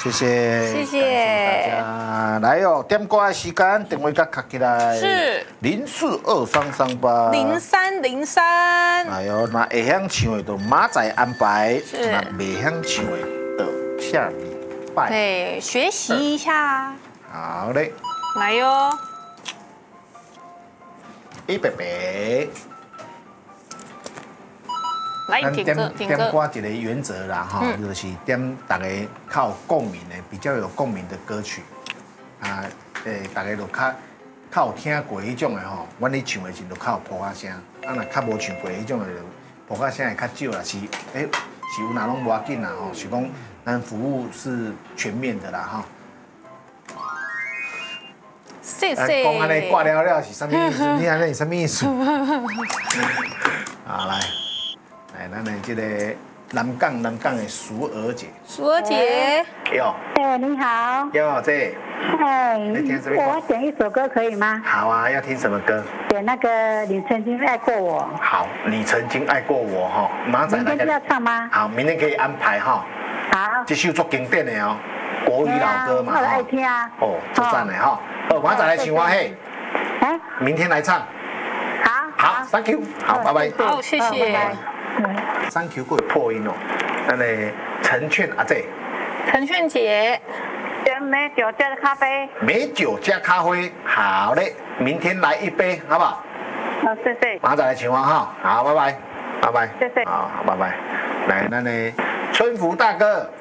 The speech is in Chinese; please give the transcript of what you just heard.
谢谢， 谢谢感谢大家。来哦，点歌的时间，电话卡卡起来。 是 042338。 0303。 哎呦，那会晓唱的就马仔安排， 是那未晓唱的就下礼拜。 对，学习一下。 好嘞， 来哟。 一百倍。 来， 咱点歌，点歌。 点歌一个原则啦，哈，就是点大家较有共鸣的、比较有共鸣的歌曲，啊，大家就较有听过迄种的吼，阮咧唱的时就较有扑克声，啊，若较无唱过迄种的，扑克声会较少啦，是有哪拢无要紧啦，吼，是讲咱服务是全面的啦，哈。 谢谢。 讲安尼挂了是什么意思？你安尼是什么意思？好来。来，咱的这个南港的淑儿姐， 淑儿姐， 哟， 哎，你好， 哟，这， 哎， 你听什么歌我点一首歌可以吗？ 好啊，要听什么歌？ 点那个你曾经爱过我。 好，你曾经爱过我哈，马仔来明天就要唱吗？ 好，明天可以安排哈。 好， 这首足经典的哦，国语老歌嘛我爱听啊。 哦，足赞的哈。马仔来唱我嘿， 哎， 明天来唱。好，Thank you，好，拜拜。 好，谢谢。 Thank you， 过破音哦。咱的陈劝阿姐， 陈劝姐， 点美酒加的咖啡。 美酒加咖啡，好嘞，明天来一杯，好不好？ 好，谢谢。 马仔来请我哈，好，拜拜，拜拜， 谢谢。 好，拜拜。来，咱的春福大哥。